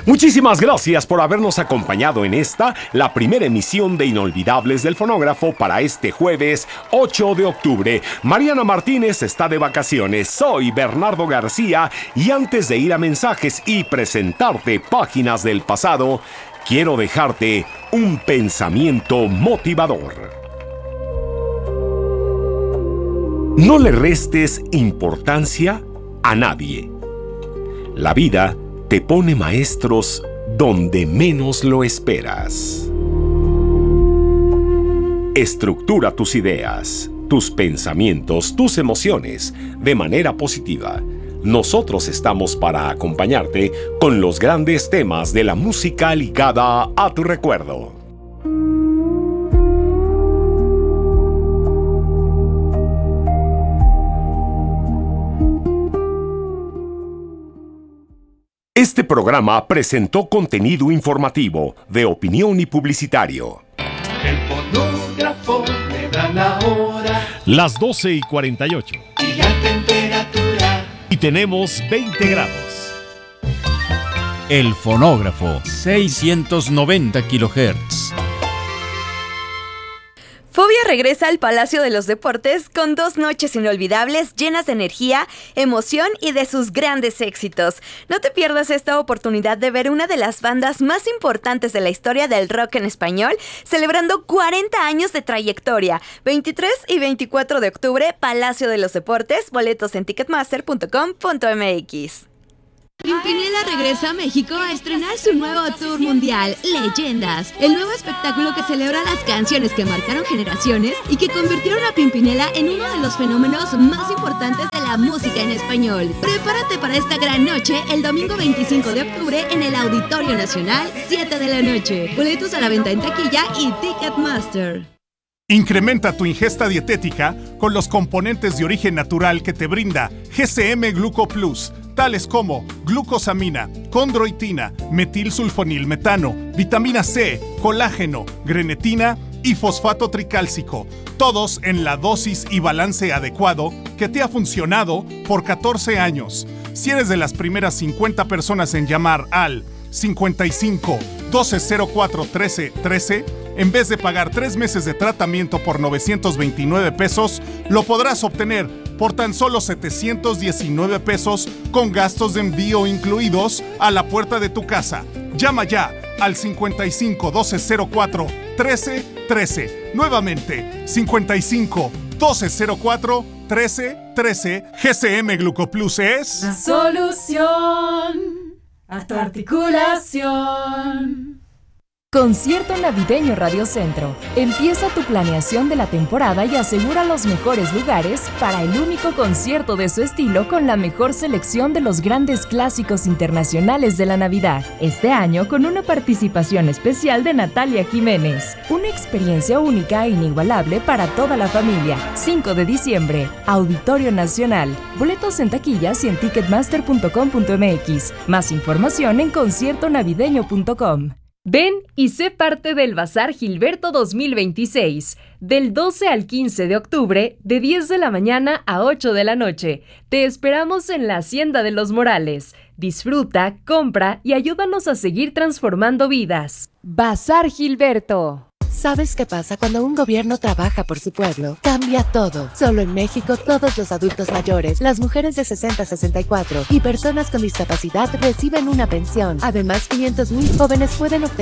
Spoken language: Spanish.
Muchísimas gracias por habernos acompañado en esta, la primera emisión de Inolvidables del Fonógrafo para este jueves 8 de octubre. Mariana Martínez está de vacaciones, soy Bernardo García y antes de ir a mensajes y presentarte páginas del pasado, quiero dejarte un pensamiento motivador. No le restes importancia a nadie. La vida te pone maestros donde menos lo esperas. Estructura tus ideas, tus pensamientos, tus emociones de manera positiva. Nosotros estamos para acompañarte con los grandes temas de la música ligada a tu recuerdo. Este programa presentó contenido informativo, de opinión y publicitario. El fonógrafo me da la hora. Las 12:48. Y la temperatura. Y tenemos 20 grados. El fonógrafo, 690 kHz. Fobia regresa al Palacio de los Deportes con 2 noches inolvidables llenas de energía, emoción y de sus grandes éxitos. No te pierdas esta oportunidad de ver una de las bandas más importantes de la historia del rock en español, celebrando 40 años de trayectoria. 23 y 24 de octubre, Palacio de los Deportes, boletos en ticketmaster.com.mx. Pimpinela regresa a México a estrenar su nuevo tour mundial, Leyendas, el nuevo espectáculo que celebra las canciones que marcaron generaciones y que convirtieron a Pimpinela en uno de los fenómenos más importantes de la música en español. Prepárate para esta gran noche el domingo 25 de octubre en el Auditorio Nacional, 7 de la noche. Boletos a la venta en taquilla y Ticketmaster. Incrementa tu ingesta dietética con los componentes de origen natural que te brinda GCM Gluco Plus, tales como glucosamina, condroitina, metilsulfonilmetano, vitamina C, colágeno, grenetina y fosfato tricálcico, todos en la dosis y balance adecuado que te ha funcionado por 14 años. Si eres de las primeras 50 personas en llamar al 55 1204 13 13, en vez de pagar 3 meses de tratamiento por 929 pesos, lo podrás obtener por tan solo 719 pesos con gastos de envío incluidos a la puerta de tu casa. Llama ya al 55 1204 13 13. Nuevamente, 55 1204 13 13. GCM Glucoplus es la solución a tu articulación. Concierto Navideño Radio Centro. Empieza tu planeación de la temporada y asegura los mejores lugares para el único concierto de su estilo con la mejor selección de los grandes clásicos internacionales de la Navidad. Este año con una participación especial de Natalia Jiménez. Una experiencia única e inigualable para toda la familia. 5 de diciembre, Auditorio Nacional. Boletos en taquillas y en ticketmaster.com.mx. Más información en conciertonavideño.com. Ven y sé parte del Bazar Gilberto 2026, del 12 al 15 de octubre, de 10 de la mañana a 8 de la noche. Te esperamos en la Hacienda de los Morales. Disfruta, compra y ayúdanos a seguir transformando vidas. Bazar Gilberto. ¿Sabes qué pasa cuando un gobierno trabaja por su pueblo? Cambia todo. Solo en México, todos los adultos mayores, las mujeres de 60 a 64 y personas con discapacidad reciben una pensión. Además, 500,000 jóvenes pueden obtener